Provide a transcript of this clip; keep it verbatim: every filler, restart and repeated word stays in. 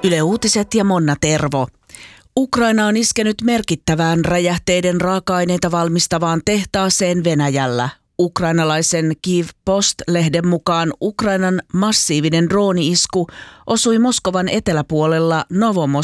Yle Uutiset ja Monna Tervo. Ukraina on iskenyt merkittävään räjähteiden raaka-aineita valmistavaan tehtaaseen Venäjällä. Ukrainalaisen Kyiv Post-lehden mukaan Ukrainan massiivinen drooni-isku osui Moskovan eteläpuolella Novomoskovin